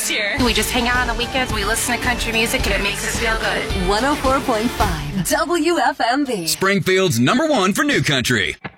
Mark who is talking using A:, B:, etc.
A: this year.
B: We just hang out on the weekends, we listen to country music, and it makes us feel good.
C: 104.5 WFMB.
D: Springfield's #1 for new country.